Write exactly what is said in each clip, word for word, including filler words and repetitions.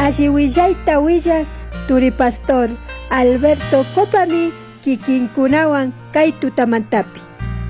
Ashiwillaita willak Turi Pastor Alberto Copami kikinkunawan kay tutamantapi.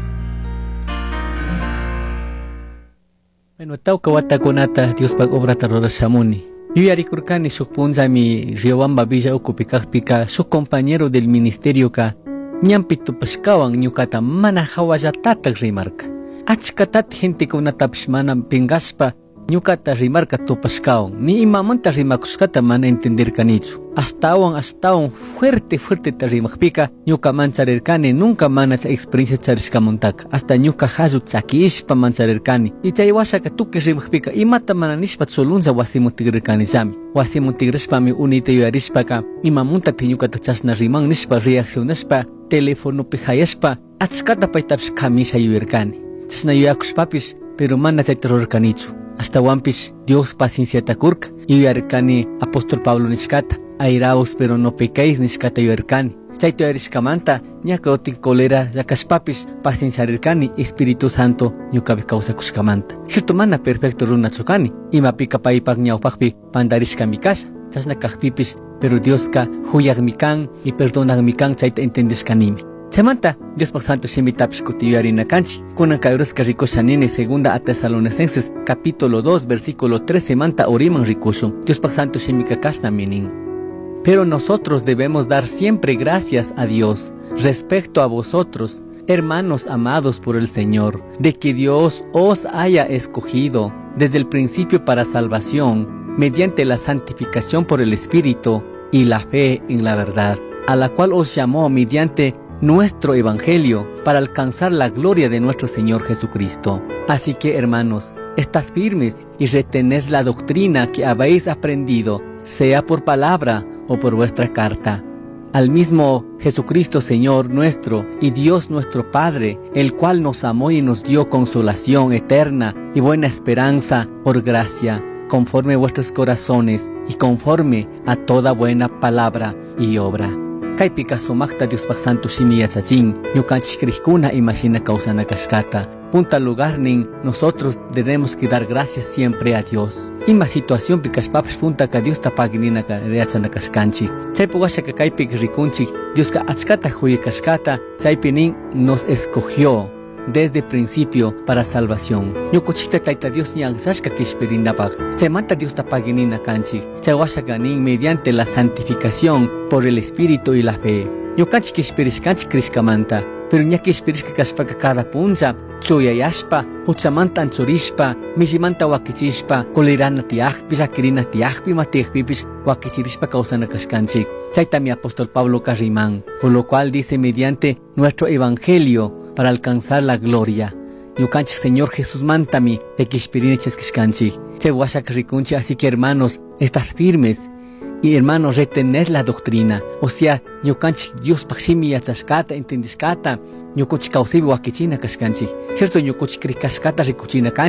Bueno, tauka watakunata Dios pag obra tarora shamuni. Yuyarikurkani shuk punzami Riobamba Villa Ukupikakpika shuk compañero del ministerio ka ñampito pashkawan ñukata mana hawallatatak rimarka. Achkatat gente kunatapish mana pingaspa ñukata rimarka tupashkawan. Ni imamanta rimakushkata mana entender kanichu. Astawan astawan fuerte fuerte ta rimakpika ñuka mancharirkani nunca mana cha experiencia charishkamuntaka. Hasta ñuka hayu chakishpa mancharirkani. Y chay washaka tuki rimakpika imata mana nishpa tsulunza wasimutigrirkani llami. Wasimutigririshpami unita yuyarishpaka imamunta ñukata chasna riman nishpa reaccionashpa teléfono pijayashpa achkata paytapish kamisha yuyarkani. Chasna yuyakushpapish pero mana chaytarurkanichu. Hasta wampish Dios paciencia takurka yuyarkani apóstol Pablo nishkata. Airaos pero no pecáis nishkata yuyarkani. Chayto yarishkamanta ñaka otin colera yakashpapish paciencia rirkani Espíritu Santo ñukapi kawsakushkamanta. Cierto mana perfecto runachukani. Imapika paypak ñawpakpi pandarishkami kasha. Chasna kakpipish pero Dioska huyagmikan y perdonagmikan chayta entendishkanimi. Chamanta, Dios por Santo Shemitapish Kutiyarina Kanchi, Kunan Kairuska Rikoshanine, segunda a Tesalonicenses, capítulo dos, versículo trece, manta Oriman Rikushun, Dios por Santo Shemika Kashna Minin. Pero nosotros debemos dar siempre gracias a Dios respecto a vosotros, hermanos amados por el Señor, de que Dios os haya escogido desde el principio para salvación, mediante la santificación por el Espíritu y la fe en la verdad, a la cual os llamó mediante nuestro evangelio para alcanzar la gloria de nuestro Señor Jesucristo. Así que, hermanos, estad firmes y retened la doctrina que habéis aprendido, sea por palabra o por vuestra carta. Al mismo Jesucristo Señor nuestro y Dios nuestro Padre, el cual nos amó y nos dio consolación eterna y buena esperanza por gracia, conforme a vuestros corazones y conforme a toda buena palabra y obra. Kaypika sumakta Dios pak santo shimi yatsachin, ñukanchik krikuna imagina kausana kashkata. Punta lugar nin, nosotros debemos que dar gracias siempre a Dios. Ima situación pikashpapish punta ka Dios tapaginina ka reachana kashkanchi. Chaypo washa ka kaypik rikunchik, Dios ka achkata huye kashkata, chaypi nin nos escogió desde el principio para salvación. Ñukuchita taita Dios ñan sashka kishpirinapag. Chaymanta Dios tapaginina kanchik. Chaywashaka nin mediante la santificación por el Espíritu y la fe. Ñukanchik kishpirishkanchik krishkamanta. Pero ña kishpirishka kashpaka cada punza chuyayashpa, huchamanta anchurishpa, mishimanta wakichishpa, kolirana tiajpi, shakirina tiajpi, matiajpipish, wakichirishpa kausana kashkanchik. Chayta mi apóstol Pablo Carrimán, por lo cual dice mediante nuestro evangelio para alcanzar la gloria. Yukanchik Señor Jesús mantami, tequishpiriniches kishkanchik. Che washak rikunchi, así que hermanos, estás firmes. Y hermanos, retener la doctrina. O sea, yukanchik Dios pakshimi yatsashkata, entendishkata, yukuchik kausibi wakichina kashkanchik. Cierto, yukuchik krikashkata rikuchina